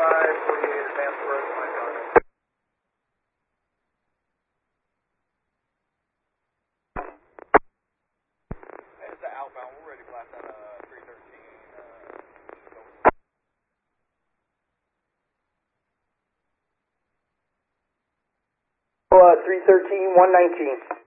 advance approach, my target. It's the outbound. We're ready to blast out 313. 313, 119.